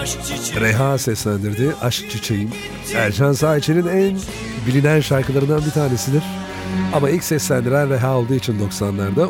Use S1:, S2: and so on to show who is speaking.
S1: Reha seslendirdi Aşk Çiçeğim. Ercan Saatçı'nın en bilinen şarkılarından bir tanesidir. Ama ilk seslendiren Reha olduğu için 90'larda